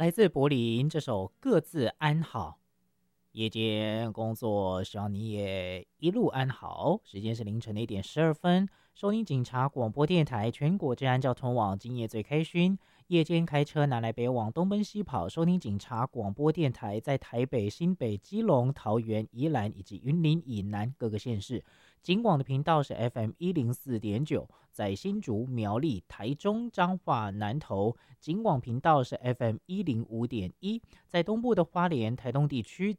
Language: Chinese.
来自柏林这首《各自安好》，夜间工作，希望你也一路安好。时间是凌晨的1点12分，收听警察广播电台全国治安交通网，今夜最开勋。夜间开车南来北往，东奔西跑，收听警察广播电台，在台北、新北、基隆、桃园、宜兰以及云林以南各个县市。警广的频道是 FM104.9，在新竹、苗栗、台中、彰化、南投。警广频道是 FM105.1，在东部的花莲、台东地区